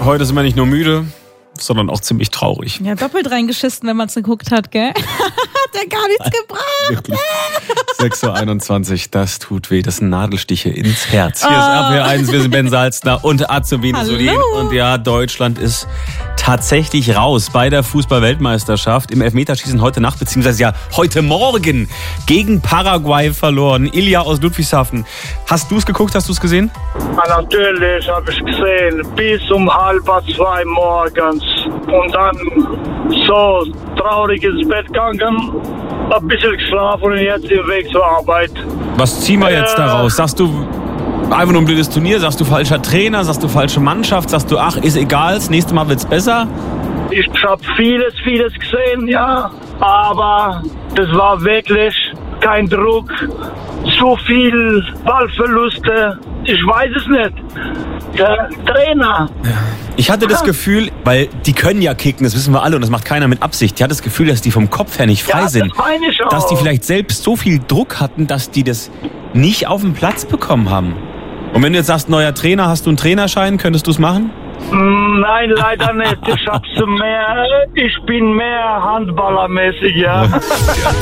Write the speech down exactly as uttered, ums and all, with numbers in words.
heute sind wir nicht nur müde, sondern auch ziemlich traurig. Ja, doppelt reingeschissen, wenn man es geguckt hat, gell? Hat ja gar nichts gebracht. sechs Uhr einundzwanzig, das tut weh. Das sind Nadelstiche ins Herz. Hier oh. ist R P eins, wir sind Ben Salzner und Azubine Solin. Und ja, Deutschland ist tatsächlich raus bei der Fußball-Weltmeisterschaft. Im Elfmeterschießen heute Nacht, beziehungsweise ja heute Morgen gegen Paraguay verloren. Ilja aus Ludwigshafen. Hast du es geguckt? Hast du es gesehen? Ja, natürlich habe ich gesehen. Bis um halb zwei morgens. Und dann so traurig ins Bett gegangen. Ein bisschen geschlafen und jetzt im Weg zur Arbeit. Was ziehen wir jetzt äh, daraus? Sagst du einfach nur ein blödes Turnier? Sagst du falscher Trainer? Sagst du falsche Mannschaft? Sagst du, ach, ist egal, das nächste Mal wird's besser? Ich habe vieles, vieles gesehen, ja. Aber das war wirklich kein Druck. So viel Ballverluste. Ich weiß es nicht. Der Trainer. Ja. Ich hatte das Gefühl, weil die können ja kicken, das wissen wir alle und das macht keiner mit Absicht. Ich hatte das Gefühl, dass die vom Kopf her nicht frei ja, sind. Das meine ich auch. Dass die vielleicht selbst so viel Druck hatten, dass die das nicht auf den Platz bekommen haben. Und wenn du jetzt sagst, neuer Trainer, hast du einen Trainerschein, könntest du es machen? Nein, leider nicht. Ich hab's mehr, ich bin mehr handballermäßig, ja.